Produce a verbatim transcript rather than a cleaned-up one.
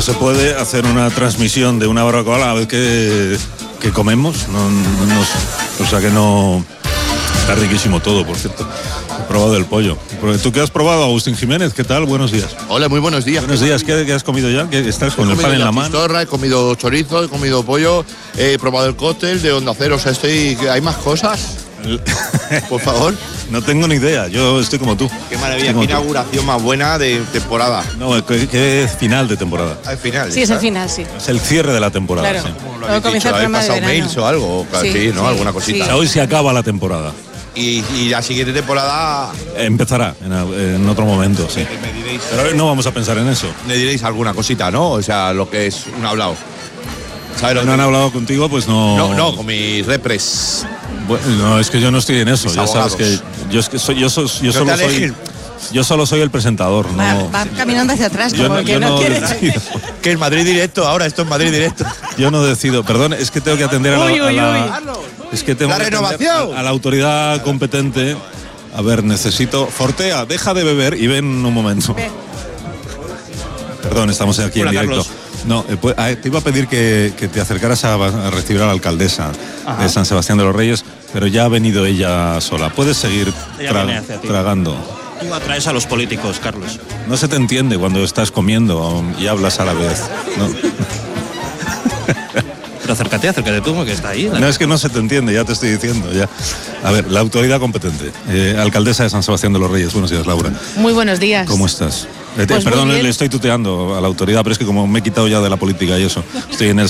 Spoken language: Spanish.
se puede hacer una transmisión de una barbacoa a la vez que, que comemos. No, no, no, o sea que no... Está riquísimo todo, por cierto. He probado el pollo. ¿Tú qué has probado, Agustín Jiménez? ¿Qué tal? Buenos días. Hola, muy buenos días. Buenos días. ¿Qué, qué has comido ya? ¿Qué estás con he el pan en la mano? Chistorra, he comido chorizo, he comido pollo, he probado el cóctel de Onda Cero. O sea, estoy... ¿Hay más cosas? Por favor. No tengo ni idea, yo estoy como tú. Qué maravilla, qué inauguración más buena de temporada. No, ¿qué, qué final de temporada? Al final. Sí, es el final, sí. Es el cierre de la temporada. Claro. Sí. Como lo habéis dicho, ¿habéis pasado mails o algo? Sí, sí, ¿no? Sí, Alguna cosita. sí. O sea, hoy se acaba la temporada. Y, y la siguiente temporada... Empezará en, en otro momento, sí. Me diréis, Pero hoy no vamos a pensar en eso. me diréis alguna cosita, ¿no? O sea, lo que es un hablado. ¿Sabes lo No que- han hablado contigo, pues no... No, no, con mis repres. Bueno, no, es que yo no estoy en eso. Mis Ya sabes abogados. que yo, es que soy, yo, soy, yo No solo te soy... alejes. Yo solo soy el presentador, no... Va, va caminando hacia atrás, Yo como no, que yo no, no quiere. decido. Que es Madrid directo, ahora esto es Madrid directo. Yo no decido. Perdón, es que tengo que atender a la... Uy, uy, a la- es que tengo La que atender renovación. a, a la autoridad competente. A ver, necesito... Fortea, deja de beber y ven un momento. Ven. Perdón, estamos aquí Hola, en directo. Carlos. No, eh, pues, eh, te iba a pedir que, que te acercaras a, a recibir a la alcaldesa Ajá. de San Sebastián de los Reyes, pero ya ha venido ella sola. Puedes seguir Ella tra- viene hacia ti. tragando. Tú atraes a los políticos, Carlos. No se te entiende cuando estás comiendo y hablas a la vez. No, Pero acércate, acércate tú, porque está ahí. no, es que no se te entiende, ya te estoy diciendo. Ya. A ver, la autoridad competente. Eh, alcaldesa de San Sebastián de los Reyes. Buenos días, Laura. Muy buenos días. ¿Cómo estás? Eh, te- Pues muy perdón, bien. le estoy tuteando a la autoridad, pero es que como me he quitado ya de la política y eso, estoy en el